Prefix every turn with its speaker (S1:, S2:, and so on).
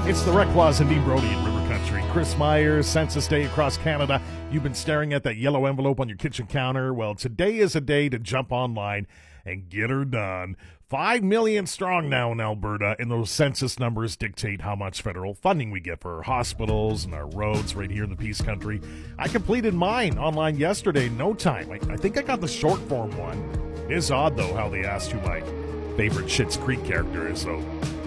S1: It's the Rec Claws and Dean Brody in River Country. Chris Myers, Census Day across Canada. You've been staring at that yellow envelope on your kitchen counter. Well, today is a day to jump online and get her done. 5 million strong now in Alberta, and those census numbers dictate how much federal funding we get for our hospitals and our roads right here in the Peace Country. I completed mine online yesterday, no time. I think I got the short form one. It is odd, though, how they asked who my favorite Schitt's Creek character is, so